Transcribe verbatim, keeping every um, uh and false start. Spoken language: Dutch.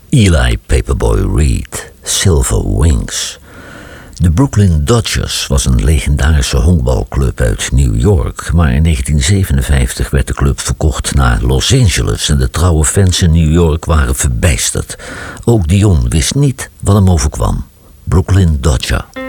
Eli Paperboy Reed, Silver Wings. De Brooklyn Dodgers was een legendarische honkbalclub uit New York, maar in negentien zevenenvijftig werd de club verkocht naar Los Angeles en de trouwe fans in New York waren verbijsterd. Ook Dion wist niet wat hem overkwam. Brooklyn Dodger.